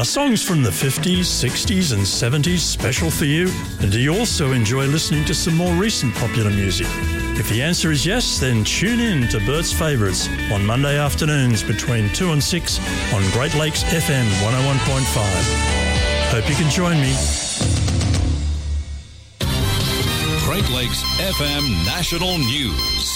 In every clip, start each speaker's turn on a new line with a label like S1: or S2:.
S1: Are songs from the 50s, 60s and 70s special for you? And do you also enjoy listening to some more recent popular music? If the answer is yes, then tune in to Bert's Favourites on Monday afternoons between 2 and 6 on Great Lakes FM 101.5. Hope you can join me.
S2: Great Lakes FM National News.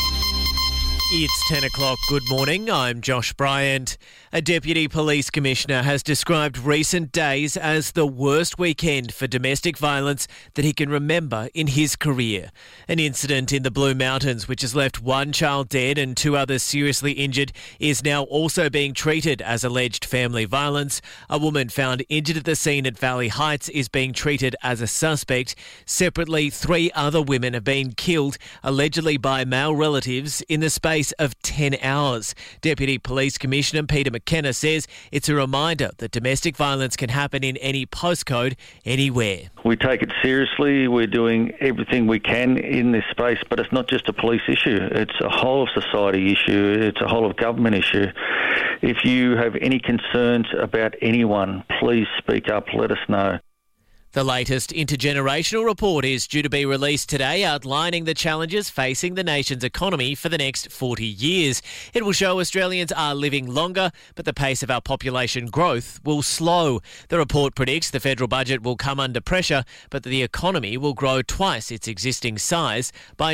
S3: It's 10 o'clock. Good morning. I'm Josh Bryant. A Deputy Police Commissioner has described recent days as the worst weekend for domestic violence that he can remember in his career. An incident in the Blue Mountains, which has left one child dead and 2 others seriously injured, is now also being treated as alleged family violence. A woman found injured at the scene at Valley Heights is being treated as a suspect. Separately, 3 other women have been killed, allegedly by male relatives, in the space of 10 hours. Deputy Police Commissioner Peter McKenna says it's a reminder that domestic violence can happen in any postcode, anywhere.
S4: We take it seriously. We're doing everything we can in this space, but it's not just a police issue. It's a whole of society issue. It's a whole of government issue. If you have any concerns about anyone, please speak up. Let us know.
S3: The latest intergenerational report is due to be released today, outlining the challenges facing the nation's economy for the next 40 years. It will show Australians are living longer, but the pace of our population growth will slow. The report predicts the federal budget will come under pressure, but the economy will grow twice its existing size by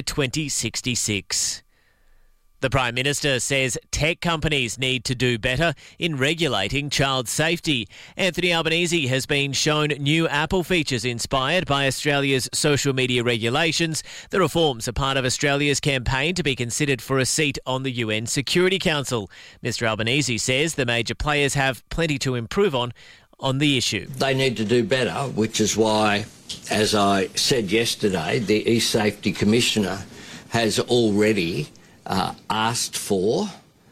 S3: 2066. The Prime Minister says tech companies need to do better in regulating child safety. Anthony Albanese has been shown new Apple features inspired by Australia's social media regulations. The reforms are part of Australia's campaign to be considered for a seat on the UN Security Council. Mr Albanese says the major players have plenty to improve on the issue.
S5: They need to do better, which is why, as I said yesterday, the eSafety Commissioner has already asked for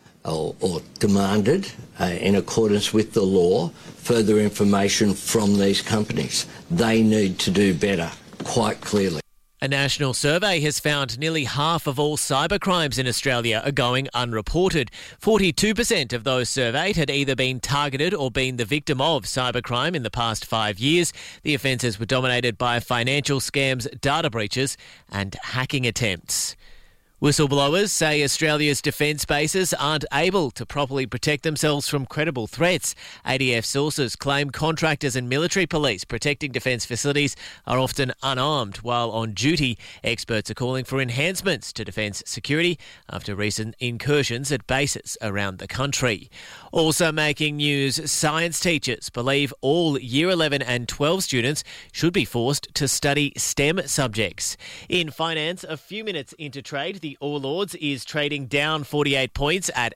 S5: or demanded, in accordance with the law, further information from these companies. They need to do better, quite clearly.
S3: A national survey has found nearly half of all cybercrimes in Australia are going unreported. 42% of those surveyed had either been targeted or been the victim of cybercrime in the past 5 years. The offences were dominated by financial scams, data breaches and hacking attempts. Whistleblowers say Australia's defence bases aren't able to properly protect themselves from credible threats. ADF sources claim contractors and military police protecting defence facilities are often unarmed while on duty. Experts are calling for enhancements to defence security after recent incursions at bases around the country. Also making news, science teachers believe all Year 11 and 12 students should be forced to study STEM subjects. In finance, a few minutes into trade, the All Ords is trading down 48 points at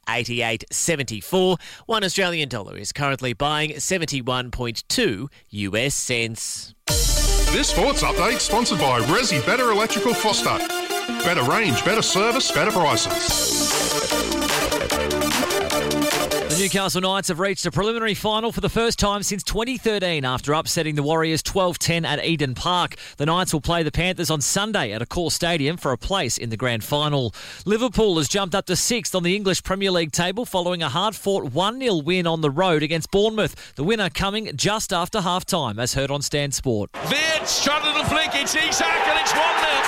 S3: 88.74. $1 Australian dollar is currently buying 71.2 US cents.
S6: This sports update sponsored by Resi Better Electrical Foster. Better range, better service, better prices.
S7: The Newcastle Knights have reached a preliminary final for the first time since 2013 after upsetting the Warriors 12-10 at Eden Park. The Knights will play the Panthers on Sunday at Accor Stadium for a place in the grand final. Liverpool has jumped up to 6th on the English Premier League table following a hard-fought 1-0 win on the road against Bournemouth. The winner coming just after half-time, as heard on Stan Sport.
S8: Virts, shot little flick, it's Isak and it's 1-0.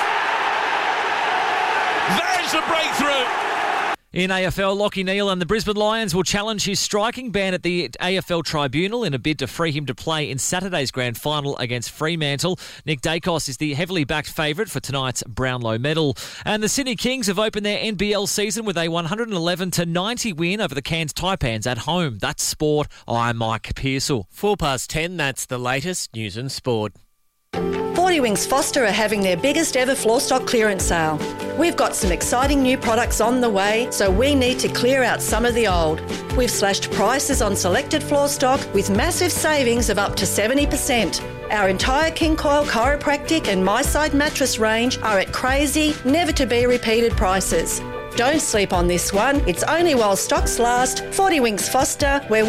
S8: There's the breakthrough.
S7: In AFL, Lachie Neale and the Brisbane Lions will challenge his striking ban at the AFL Tribunal in a bid to free him to play in Saturday's grand final against Fremantle. Nick Dacos is the heavily backed favourite for tonight's Brownlow medal. And the Sydney Kings have opened their NBL season with a 111-90 win over the Cairns Taipans at home. That's sport. I'm Mike Pearsall.
S3: 10:04, that's the latest news and sport.
S9: 40 Wings Foster are having their biggest ever floor stock clearance sale. We've got some exciting new products on the way, so we need to clear out some of the old. We've slashed prices on selected floor stock with massive savings of up to 70%. Our entire King Coil chiropractic and MySide mattress range are at crazy, never to be repeated prices. Don't sleep on this one. It's only while stocks last. 40 Wings Foster, where